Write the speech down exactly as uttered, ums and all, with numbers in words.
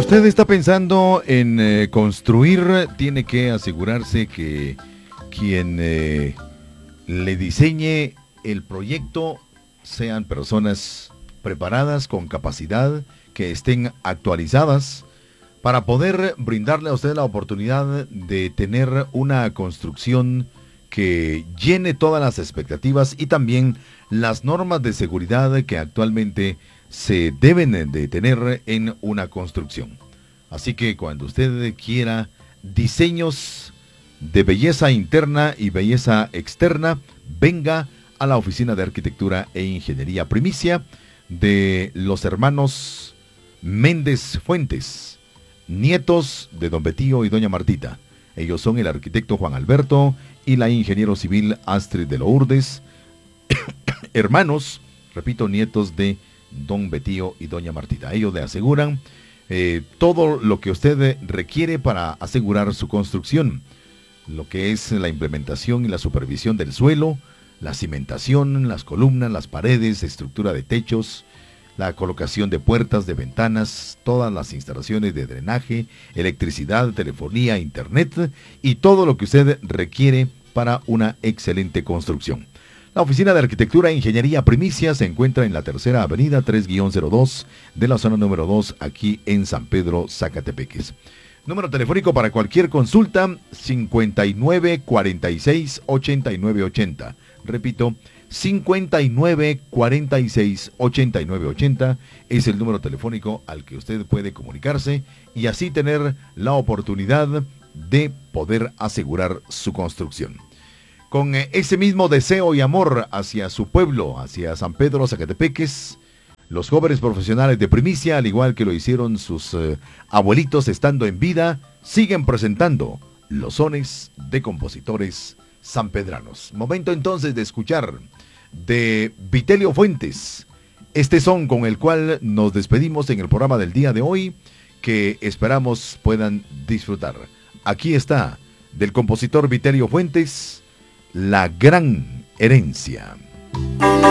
usted está pensando en eh, construir, tiene que asegurarse que quien eh, le diseñe el proyecto sean personas preparadas, con capacidad, que estén actualizadas para poder brindarle a usted la oportunidad de tener una construcción que llene todas las expectativas y también las normas de seguridad que actualmente se deben de tener en una construcción. Así que cuando usted quiera diseños de belleza interna y belleza externa, venga a la Oficina de Arquitectura e Ingeniería Primicia de los hermanos Méndez Fuentes, nietos de don Betío y doña Martita. Ellos son el arquitecto Juan Alberto y la ingeniero civil Astrid de Lourdes, hermanos, repito, nietos de don Betío y doña Martita. Ellos le aseguran eh, todo lo que usted requiere para asegurar su construcción, lo que es la implementación y la supervisión del suelo, la cimentación, las columnas, las paredes, estructura de techos, la colocación de puertas, de ventanas, todas las instalaciones de drenaje, electricidad, telefonía, internet y todo lo que usted requiere para una excelente construcción. La Oficina de Arquitectura e Ingeniería Primicia se encuentra en la Tercera Avenida tres guión cero dos de la zona número dos, aquí en San Pedro, Zacatepeques. Número telefónico para cualquier consulta, cincuenta y nueve cuarenta y seis ochenta y nueve ochenta. Repito, cincuenta y nueve cuarenta y seis ochenta y nueve ochenta es el número telefónico al que usted puede comunicarse y así tener la oportunidad de poder asegurar su construcción. Con ese mismo deseo y amor hacia su pueblo, hacia San Pedro Zacatepeques, los jóvenes profesionales de Primicia, al igual que lo hicieron sus eh, abuelitos estando en vida, siguen presentando los sones de compositores sanpedranos. Momento entonces de escuchar de Vitelio Fuentes este son con el cual nos despedimos en el programa del día de hoy, que esperamos puedan disfrutar. Aquí está, del compositor Vitelio Fuentes, La Gran Herencia.